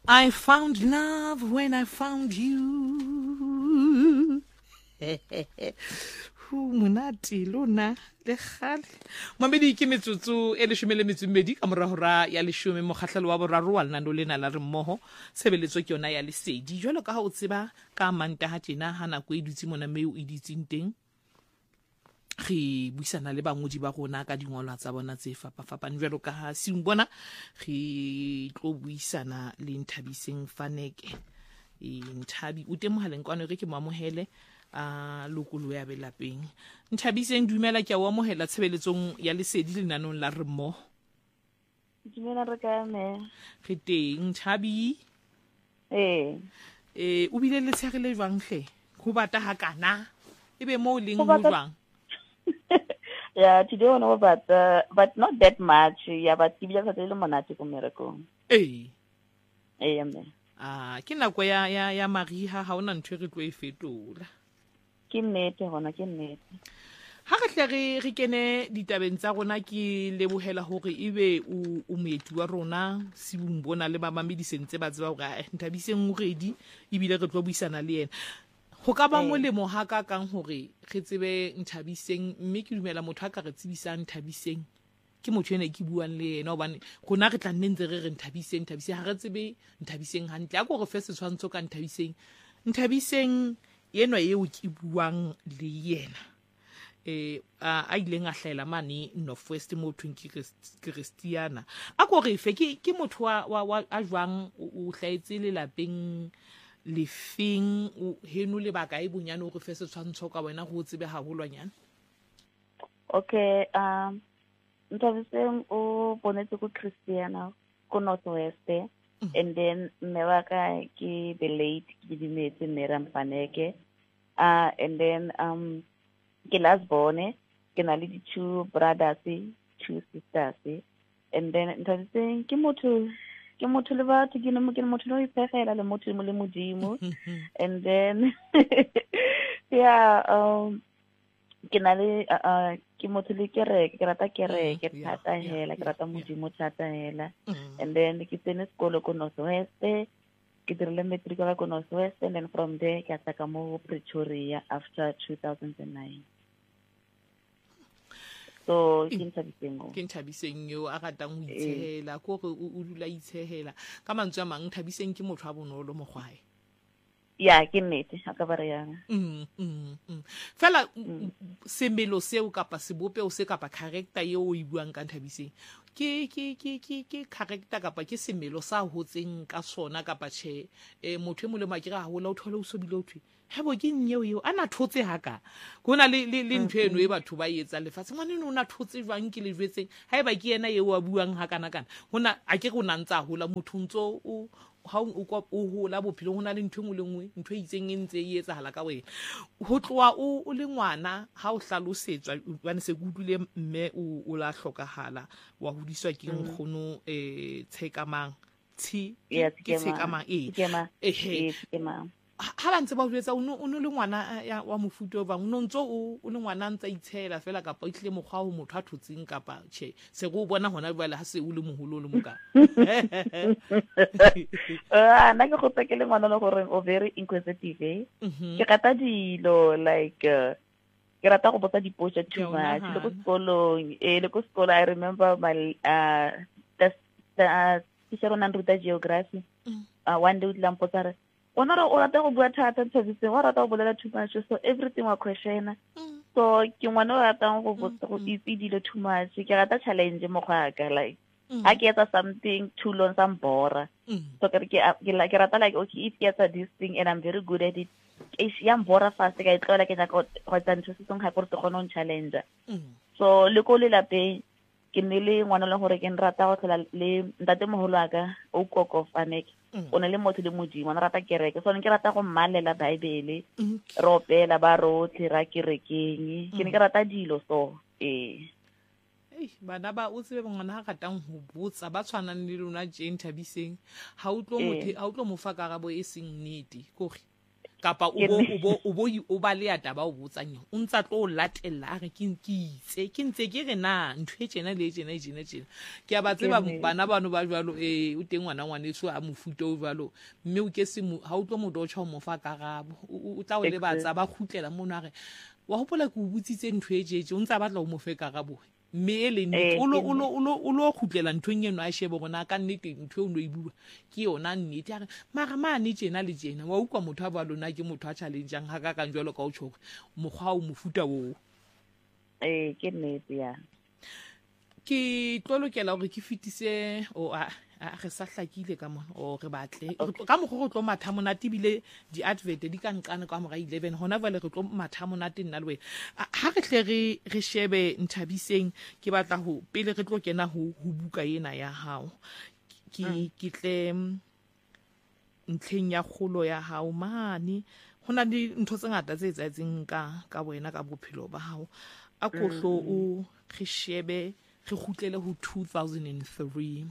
I found love when I found you. Monate lona le gale mamedi ke metsotso e le shumele metsumedi ka morahora ya leshume mokgahlelo wa boraro wa lena lena la re mmoho tshebeletso ke yona ya lesedi jwalo ka ha o tseba ka manta ha tjena ha nako e dutse mona mme o editseng teng re buisana le bangodi ba rona ka dingolwa tsa bona tse fapafapane jwalo ka ha simbona re tlo buisana le Nthabiseng Faneke Nthabi o teng mohaleng kwano re ke mo amohele lokolo ya belapeng Nthabiseng dumela ke a o amohela tshebeletsong ya lesedi lenanong la re mmoho dumela re ka me re teng Nthabi o bile le tshegile jwang hle go bata ha kana ebe mo leng ho jwang yeah today one about but not that much yeah but ke bila sa le monate ko merekong me ke nako ya mariha ha ona ntwe re tlo e fetola ke nnete hona ke nnete ha re tle re kene ditabeng tsa rona ke lebohela hore ebe o moeti wa rona sibung bona le mamamedi sentse ba tseba hore Nthabiseng o redi ebile re tlo buisana le yena go ka ba molemo ha ka kang hore re tsebe Nthabiseng mme ke dumela motho a ka re tsebisang Nthabiseng ke motho ene ke buang le yena hobane gona re tla nne ntse re Nthabiseng ha re tsebe Nthabiseng hantle a go re fe setshwantsho ka Nthabiseng yenwa eo ke buang le yena a ileng a hlaela mane Northwest mo Christiana a go re fe ke motho wa a jwang o hlaetse le lapeng le feng heno le baka e bonyane o re fe setshwantsho ka wena go tsebe haholwanyana okay Nthabiseng o bonetse ko Christiana ko Northwest and then mme wa ka ke the late ke dimetse Miriam Faneke and then ke last born ke na le two brothers two sisters and then Nthabiseng ke motho le batho ke motho no ipegela le motho le modimo and then yeah ke na le ke motho le kereke ke rata kereke thata hela ke rata modimo thata hela and then ke tsene sekolo ko Northwest ke dirile matric ko Northwest and then from there ke ataka mo Pretoria after 2009 so ke Nthabiseng yo a ratang ho itshehela ko re o dula itshehela ka mantswe a mang Nthabiseng ke motho a bonolo mogwae ya ke nnete a ka ba re yana fela semelo seo kapa sebopeo se kapa character eo o e buang ka Nthabiseng ke character kapa ke semelo sa hotseng ka sona kapa tjhe motho e mo le makira ha hola o thola o sobile o thwe hebo ke nnye eo ana thotse haka gona le ntho eno e batho ba etsa lefatshe ngwane no na thotse jwang ke le jwetseng ha eba ke yena eo a buang haka kana hona a ke go nantsa hola motho ntso o ha o hola bophelo hona le ntho engwe le ngwe ntho e itseng e ntse e etsahala ka wena ho tloa o le ngwana ha o hlalosetswa bana se gudule mme o la hlokahala wa hodiswa ke nkgono Tshekamang ke Tshekamang ha ba ntse ba jwetsa o no le ngwana wa mofuto ba o ntso o le ngwana ntse itshela fela kapa itlile mokgwa ho motho a thotseng kapa tjhe se go bona hona jwale ha se o le moholo le moka nna ke go tsekele ngwana le gore o very inquisitive ke rata dilo like ke rata go botsa dipotso too much le ko sekolong le ko sekolo I remember my teacher o nang ruta geography one day o tla mpotsa ona o rata go bua thata Nthabiseng wa rata go bolela too much so everything wa question so ke ngwana o ratang go itse dilo too much ke rata challenge mo gaka like ha ke etsa something too long some bora so ke rata like okay if ke etsa this thing and I'm very good at it ya mbora fast ka itlola ke nyaka go tsa ntho se tsong ha gore te gone on challenge so le ko le lapeng ke ne le ngwana le gore ke nrata go tlola le ntate moholo aka o koko Faneke o ne le motho le modimo a rata kereke so ne ke rata go mmalela Bible re opela ba rotlhe ra kerekeng ke ne ke rata dilo so bana ba o tsebe ngwana ha ratang ho botsa ba tshwanang le lona Nthabiseng ha o tlo mo fa karabo e seng nnete kore kapa o ba le ata ba o botsang yona o ntsa tlo o latella a re ke ntse ke re na ntho e tjena le tjena ke a ba tseba bana bano ba jwalo o teng ngwaneso a mofuta o jwalo mme o ke se ha o tlo mo dotjha o mo fa karabo o tla o lebatsa ba khutlela mona a re wa hopola ke o butsitse ntho e jeje o ntsa batla o mo fe karabo mme e le nnete o lo khutlela nthong eno a shebe gona ka nnete ntho e o no e bua ke yona nnete a re mara mane tjena le tjena wa ukwa motho a ba lona ke motho a challengeang ha ka ka jwalo ka o tjhoga mokgwa o mofuta o ke nnete ya ke tlo lokela hore ke fitise re sa hlakile ka mona o re batle ka mokgwa go tlo matha monate bile di-advert di ka nqane ka mora 11 hona vale re tlo matha monate nna le wena ha re hle re shebe Nthabiseng ke batla ho pele re tlo kena ho buka ena ya hao ke tle ntlheng ya kgolo ya hao mane hona le ntho tse ngata tse etsahetseng ka wena ka bophelo ba hao a kohlo o re shebe re khutlele ho 2003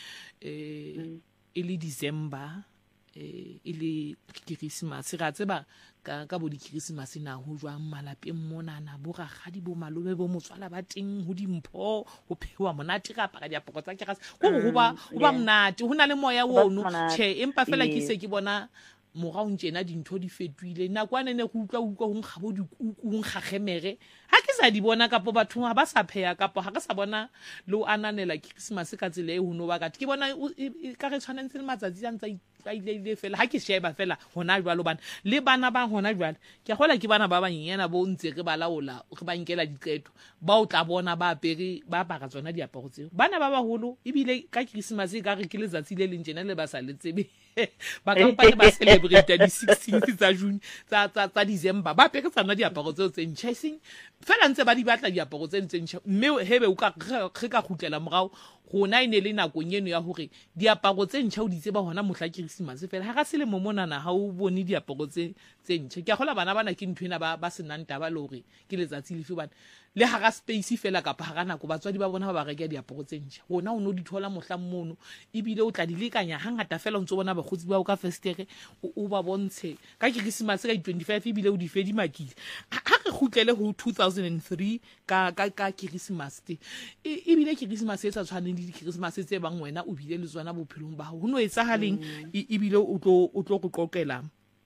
e le December e le Christmas ra tseba ka bo di Christmas na ho jwang malapeng mona na bo ragadi bo malome bo motswala ba teng ho dimpho ho phewa monate ka para diaparo tsa kerase go ba monate hona le moya wono empa fela ke se ke bona morao ntjena dintho di fetoile nakwane ne go utlwa ho nkgabo dikuku nkgagemere ha ke sa di bona kapo batho ba sa pheya kapo ha ke sa bona le o ananela Christmas ka tsela e ho no ba ka ke bona ka re tshwanetse le matsatsi a ntsa ile fela ha ke sheba fela hona jwalo bana le bana ba hona jwale ke gola ke bana ba banyenyana bo ntse re ba laola re ba nkela diqeto ba o tla bona ba apere ba apara tsona diaparo tseo bana ba baholo ebile ka Christmas ka re ke letsatsi le leng tjena le ba sa le tsebe ba kampane ba celebrate di 16th tsa June tsa December ba apere tsana diaparo tseo tse ntjha sing fela ntse ba di batla diaparo tse ntjha mme hebe o ka re ka khutlela morao gona ine le nakong eno ya hore diaparo tse ntjha o di tseba hona mohla Christmas fela ha ga se le momona na ha o bone diaparo tse ntjha ke gola bana ke nthwena ba senang taba le hore ke letsatsi lefe bana le ha ga space fela kapa ha ga nako batswadi ba bona ba reka diaparo tse ntjha gona o no di thola mohlang mono ebile o tla di lekanya hangata fela o ntse bona bagotsi ba o ka festere o ba bontshe ka Christmas ka 25 ebile o di fedi makile ha re khutlele ho 2003 ka Christmas ebile Christmas e tsa tshwaneng di Christmas tse bang wena o bile le tsona bophelong ba ho no etsahaleng ebile o tlo go qoqela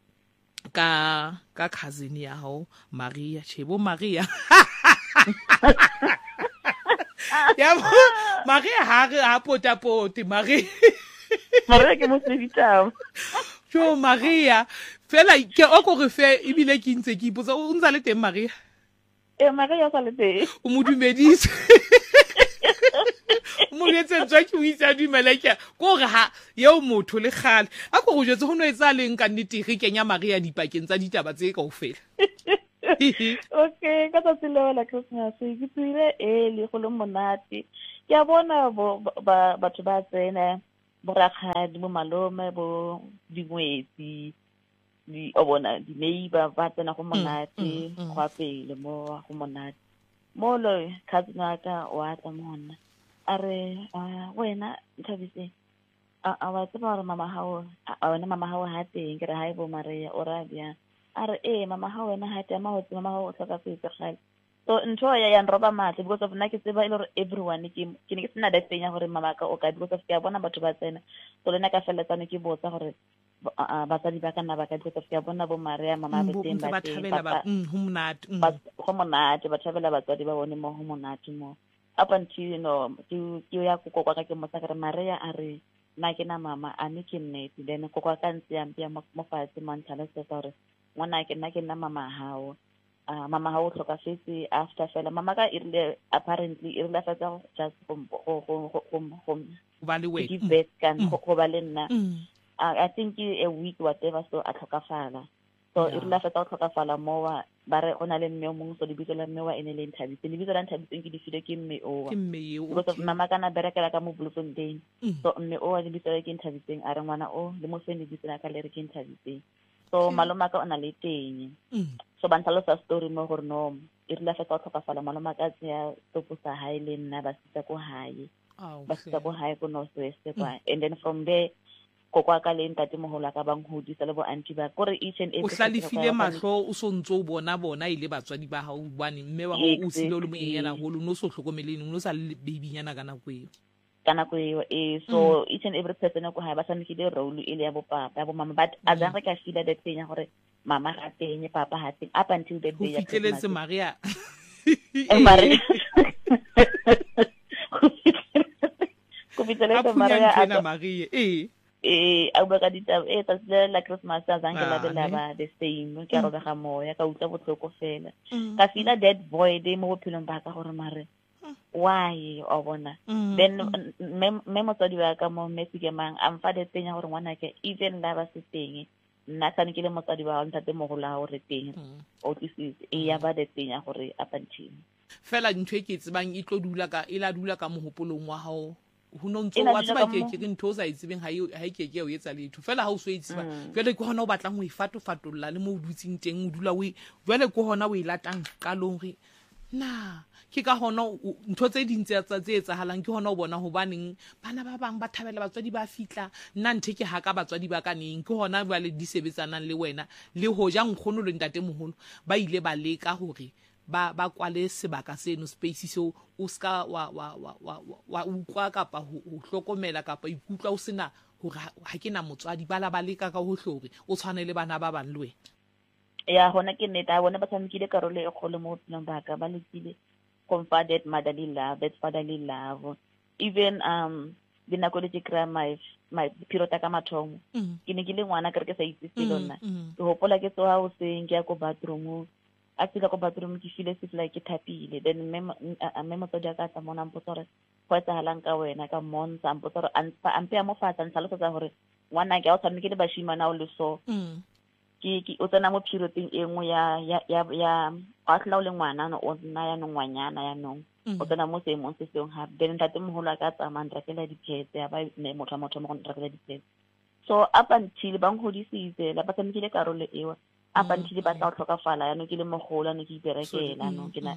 ka cousin ya hao Maria Chebo Maria ya Maria ha potapote Maria ke mo seditao jo Maria fela ke o go re fe ebile ke ntse ke ipotsa o ntse le teng Maria Maria sa le teng o mo dumedise mo letse tswa ke o itsa dumeleka go re ha yeo motho le khale a go go jetse ho no etsa leng ka nnete re kenya Maria dipakeng tsa ditaba tse kaofela okay ka tsatsi leo la Christmas ke tsile le go le monate ke a bona batho ba tsena bo rakgadi bo malome bo dingwetsi o bona di neighbor ba tsena go monate go apele mo go monate mo lo cousin ka wa tla mona a re wena Nthabise a wa tseba gore mama hao ha teng ke re ha e bo Maria o ra bia a re mama hao wena ha teng mama hao o hloka se gale so ntho ya nroba matle because of nna ke tseba ile re everyone ke ne ke sena da tsenya gore mama ka o ka because of ke a bona batho ba tsena so le nna ka feletsane ke botsa gore batsadi ba kana ba ka because of ke a bona bo Maria mama ba teng ba thabela ba ho monate go monate ba thabela batsadi ba bone mo ho monate mo up until ke ya go kokwa ka ke mo sa re Maria a re nna ke na mama a ne ke nnete then kokwa ka ntse ya mpia mo fatshe manthala se gore ngwana ke nna mama hao mama hao tlhokafetse after fela mama ka irile apparently irile fetsa just go ba le wena give birth kan go ba le nna I think a week whatever so a tlhokafala so irile fetsa go tlhokafala mowa ba re ona le mme o mongwe so lebitso la mme wa ene le Nthabise lebitso la Nthabise ke difile ke mme o because of mama kana berekela ka mo Bloemfontein so mme o lebitso la ke Nthabiseng a re ngwana o le mo sene lebitso la ka le re ke Nthabiseng so maloma ka ona le teng so ba ntlhalosa story mo gore no irile fetsa go tlhokafala maloma ka ya topo sa hae le nna ba sitsa ko hae ko North West kwa and then from there kokwa ka le ntate moholo ka bang hodisa le bo auntie ba gore each and o hlalefile mahlo o so ntso bona ile batswadi ba hao bane mme wa o sile le moenyana holo no so hlokomeleni no sa le babynyana kana kweo so each and every person go ha ba tshamekile role ile ya bo papa ya bo mama but a za ka feel that thing ya gore mama ga teng papa ha teng up until that day ya fitleletse Maria Maria ko fitleletse Maria a ba ka ditaba tsa la Christmas a zangela ba the same ke roba ga moya ka utla botlhoko fela ka feel that void mo bophelong ba ka gore mare why o bona then me motsadi wa ka mo Messi ke mang am fa de tsenya gore ngwana ke even la ba se teng nna tsane ke le motsadi wa ntate mogolo ha o re teng o tlisitse ya ba de tsenya gore apantini fela ntwe ke tsebang e tlo dula ka mohopolong wa hao ho no ntso wa tseba ke ntho sa itsebeng ha ke o etsa letho fela ha o so itseba jwale ke hona o batlang ho ifatolla le mo o dutsing teng o dula o jwale ke hona o e latang qalong re na ke ka hona ntho tse dintse tsa etsahalang ke hona o bona hobaneng bana ba bang ba thabela batswadi ba fitla nna nthe ke haka batswadi ba kaneng ke hona ba le disebetsanang le wena le ho ja nkgono le ntate moholo ba ile ba leka hore ba kwale sebaka seno space so o ska wa ukwa kapa ho hlokomela kapa ikutlwa o sena hore ha ke na motswadi ba la ba leka ka ho hlore o tshwanele bana ba bang le wena ya hona ke neta bona ba tshamekile karolo e kgolo mo bophelong ba ka ba lekile confided motherly love that fatherly love even dinako le ke kry my period ka mathomo ke ne ke le ngwana ka re ke sa itse selo nna ke hopola ke tsoha o seng ke ya ko bathroom a tsela ko bathroom ke feel like ke thapile then me motsadi ka tla mona mpotsa go etsahalang ka wena ka monza mpotsa ampe mo fatsa ntlhalosetsa gore ngwana ke a o tshamekile bashimana o le so ke o tsena mo perioding e nngwe ya a tla o le ngwana no o nna ya ngwanyana ya no o tsena mo seemong se seng ha then ntate moholo a ka tsamaya ndrakela diphetse ya ba ne motho mo go ndrakela diphetse so up until bang hodisitse la ba tshamekile karolo ewa up until ba tla o tlhokafala ya no ke le mogolo no ke iperekela no ke na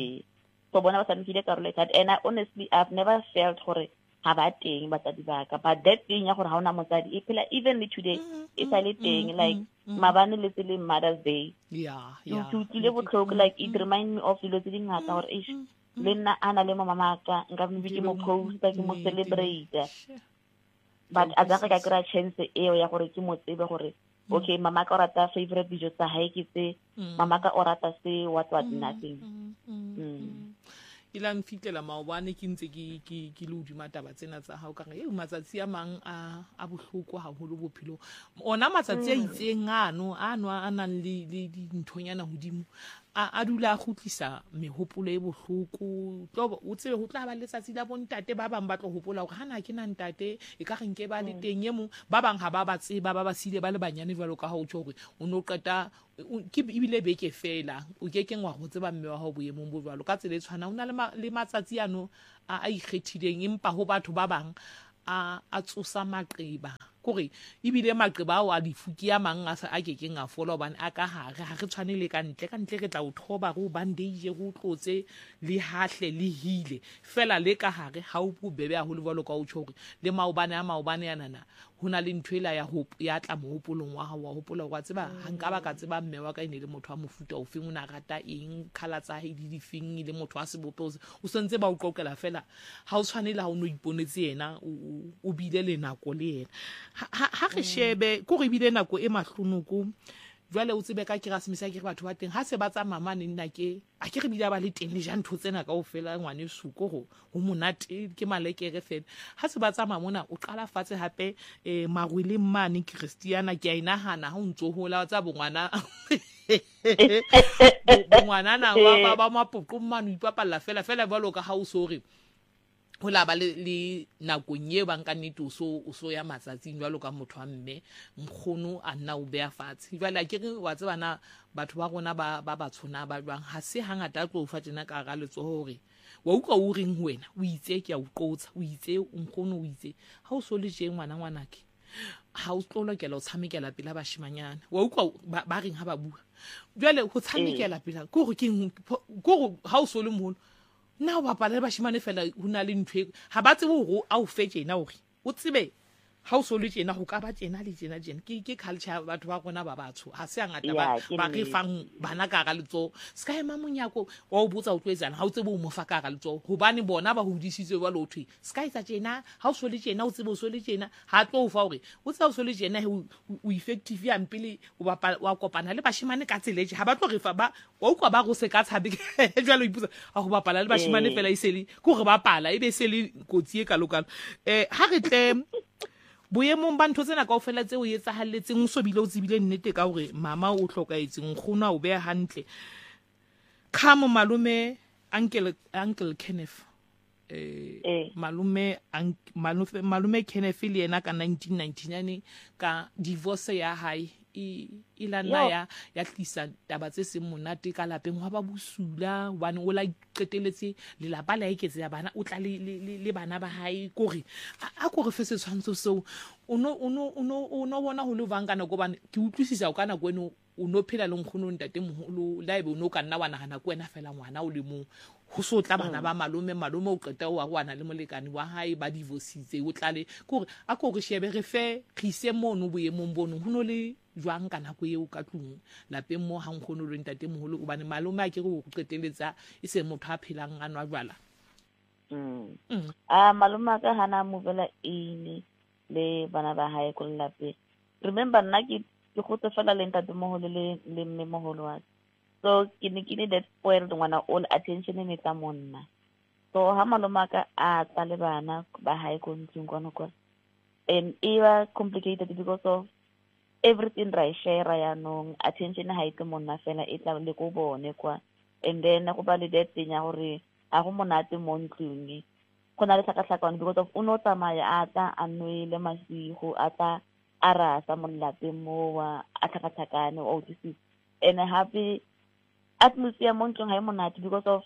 so bona ba tshamekile karolo that and I honestly I've never felt gore ha ba teng batsadi ba ka but that thing ya gore ha ona motsadi e phela even today it's a thing like mabane le tsele Mother's Day to le botlhoko like it remind me of dilo tse dingata gore le nna ana le mama ka nka mo ke mo post ke mo celebrate but a tsaka ka kra chance eo ya gore ke mo tsebe gore okay mama ka rata favorite dijo tsa hae ke tse mama ka o rata se what nothing ila mfitlela maobane ke ntse ke le udima taba tsena tsa hao ka re matsatsi a mang a bohloko haholo bophelo ona matsatsi a itseng ano a nang le dinthonyana hodimo a dula a khutlisa mehopolo e bohloko o tsebe ho tla ba letsatsi la bontate ba bang ba tlo hopola hore hana ke na ntate e ka reng ke ba le teng yemo ba bang ha ba tseba ba sile ba le banyane jwalo ka ha o tjho hore o no qeta ke ibile beke fela o ke wa go tseba mme wa hao boemong bo jwalo ka tsele tshwana ona le matsatsi ano a ikgethileng empa ho batho ba bang a tsosa maqeba kore ibile maqeba ao a difuki a mang a kekeng a fola hobane a ka hare ha re tshwane le ka ntle re tla o thoba go bandage go tlotse le hahle le hile fela le ka hare ha o bobebe a ho le valo ka o tshore le maobane yanana hona le ntwela ya tla mohopolong wa hao wa hopola wa tseba hanka ba ka tseba mme wa ka ine le motho wa mofuta o feng o na rata eng khala tsa he di feng le motho wa sebopose o sentse ba o qoqela fela ha o tshwanela ha o no iponetse yena o bile le nako le yena ha re shebe go re bile nako e mahlonoko jwale o tsebe ka Keresemese a ke re batho ba teng ha se ba tsa mama nna ke a ke re bile ba le teng le jantho tsena ka ofela ngwane suko go monate ke malekere fela ha se ba tsa mamona o qala fatshe hape magwele mmane Christiana ke a inahana ha o ntso hola tsa bongwana bongwana na ba mapoqo mmane ipapalla fela balo ka ha o sore ho la ba le nakong ye ba nka nnete o so ya matsatsing jwalo ka motho wa mme nkgono a nna o bea fatshe jwale ke re wa tsebana batho ba rona ba tshona ba jwang ha se hangata tlo o fa tjena ka ga letso hore wa utlwa o reng wena o itse ke a o qotsa o itse nkgono o itse ha o so le je ngwanake ha o tlo lokela o tshamekela pela bashimanyana wa utlwa ba reng ha ba bua jwale ho tshamekela pela go ha o so le moholo na o bapala le bashimane fela hona le ntwe ha ba tsebe go a o fetse na hore o tsebe ha o so le tjena go ka ba tjena le tjena ke culture batho ba gona ba batsho ha se ngata ba re fang bana ka ga letso ska ema monyako wa o botsa o tlwetsana ha o tsebe o mo fa ka ga letso hobane bona ba hodisitswe ba lothwe ska itsa tjena ha o so le tjena o tsebe o so le tjena ha tlo o fa hore o tsa o so le tjena o effective ya mpele wa kopana le bashimane ka tseleje ha ba tlo re fa ba wa utlwa ba go se ka tshabe jwalo iputsa a go bapala le bashimane fela iseli go re bapala ebe se le kotsi e kalokalo ha re tle boemong ba ntho tsena kaofela tse o etsahalletseng o so bile o tsebile nnete ka hore mama o hlokaetseng gona o beha hantle khamo malume uncle Kenneth malume Kenneth le yena ka 1999 ka divorce ya hae ilana ya tlisa taba tse seng monate ka lapeng wa ba busula hobane o la qeteletse le lapa la iketse ya bana o tla le bana ba hae kore a kore fe se tshwantsho so uno bona ho le vanga na go bana ke utlwisisa o kana go eno o no phela le nkgono ntate moholo live o no ka nna wa nagana go wena fela ngwana o le mo ho so tla bana ba malume o qeta wa gwana le molekane wa hae ba divorceitse o tlale kore a kore shebe re fe khise mono boemong bono ho no le jwang kana go eo ka tlung lapeng mo ha nkgono le ntate moholo o bane malume a ke go qeteletsa e se motho a phelang a nwa jwala malume ka hana movela ine le bana ba hae ko lapeng remember nna ke gotse fela le ntate moholo le mme moholo wa so ke ne that spoiled ngwana all attention ne tsa monna so ha malume ka a tsa le bana ba hae ko ntseng kwana kwa and it was complicated because of everything ra share ya nong attention ha ite monna fela e tla le go bone kwa and then go ba le that thing ya gore a go monate mo ntlung go na le tlhakatlhakano because of uno tsamaya a tla a nwele masigo a tla a rasa mo lapeng mo wa a tlhakatlhakane o tsi and happy atmosphere mo ntlung ha e monate because of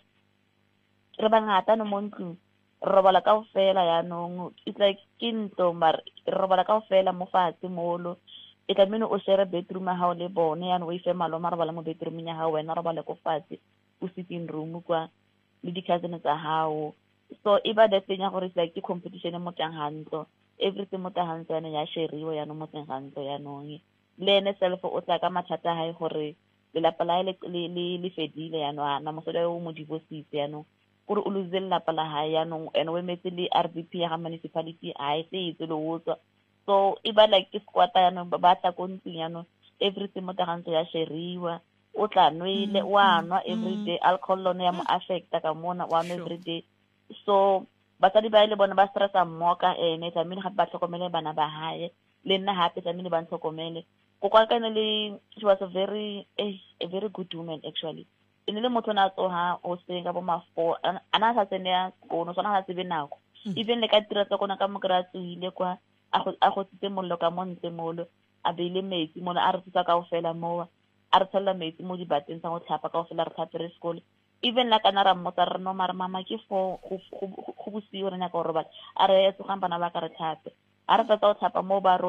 re bangata no mo ntlung robala ka ofela ya nong it's like kinto mar robala ka ofela mo fatshe molo e tla meno o share bedroom ha o le bone ya no o ife malo mara bala mo bedroom ya ha wena robala ko fatshe o sitting room kwa le di cousins tsa hao so iba the thing ya gore it's like the competition mo tang hanto everything mo tang hanto ya sheriwa ya no mo tang hanto ya nong le ene self o tla ka mathata ha e gore le lapa la le fedile ya no na mo sele o mo divorce ya no gore o lose lapa la ha ya no and we metse le RDP ya municipality ai se itse lo wotsa so iba like ke squad ya no ba tla ko ntseng ya no everything mo tang hanto ya sheriwa o tla nwele wa nwa everyday alcohol lone ya mo affecta ka mona wa nwa everyday so batsadi ba ile bona ba stressa mmoka ene tsa mine ga ba tlhokomele bana ba hae le nna hape tsa mine ba tlhokomele go kwa kana le she was a very good woman actually ene le motho na tsoha o senga bo mafo ana sa tsene go no sona ga tsebe nako even le ka tira tsa kona ka mokra tsile kwa a go tsitse mollo ka monte molo a beile metsi mona a re tsaka ka ofela mo a re tshela metsi mo di bateng tsa go tlhapa ka ofela re tlhapere school even la kana ra mmotsa re no mara mama ke go bosiyo re nya ka gore ba a re tsogang bana ba ka re tlhape a re tsa go tlhapa mo ba